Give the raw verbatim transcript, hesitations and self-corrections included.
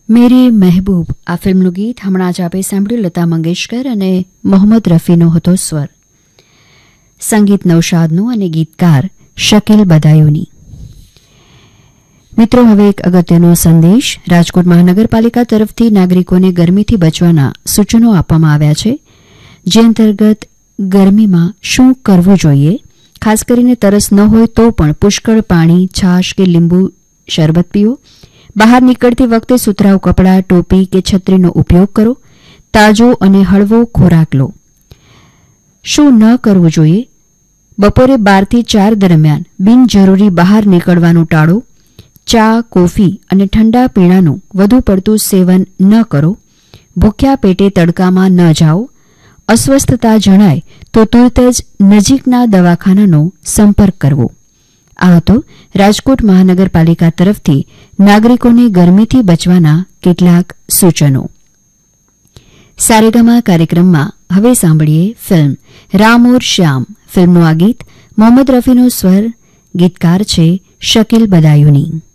મેરી મહેબૂબ આ ફિલ્મનું ગીત હમણાં જ આપે સાંભળ્યું. લતા મંગેશકર અને મોહમ્મદ રફીનો હતો સ્વર. સંગીત નૌશાદનું અને ગીતકાર શકીલ બદાયુની. મિત્રો, હવે એક અગત્યનો સંદેશ. રાજકોટ મહાનગરપાલિકા તરફથી નાગરિકોને ગરમીથી બચવાના સૂચનો આપવામાં આવ્યા છે, જે અંતર્ગત ગરમીમાં શું કરવું જોઈએ. ખાસ કરીને તરસ ન હોય તો પણ પુષ્કળ પાણી, છાશ કે લીંબુ શરબત પીવો. બહાર નીકળતી વખતે સુતરાઉ કપડાં, ટોપી કે છત્રીનો ઉપયોગ કરો. તાજો અને હળવો ખોરાક લો. શું ન કરવું જોઈએ? બપોરે બારથી ચાર દરમિયાન બિનજરૂરી બહાર નીકળવાનું ટાળો. ચા, કોફી અને ઠંડા પીણાનું વધુ પડતું સેવન ન કરો. ભૂખ્યા પેટે તડકામાં ન જાઓ. અસ્વસ્થતા જણાય તો તુરત જ નજીકના દવાખાનાનો સંપર્ક કરવો. આ હતો રાજકોટ મહાનગરપાલિકા તરફથી નાગરિકોને ગરમીથી બચવાના કેટલાક સૂચનો. સારેગામા કાર્યક્રમમાં હવે સાંભળીએ ફિલ્મ રામ ઓર શ્યામ. ફિલ્મનું આ ગીત મોહમ્મદ રફીનો સ્વર, ગીતકાર છે શકીલ બદાયુની.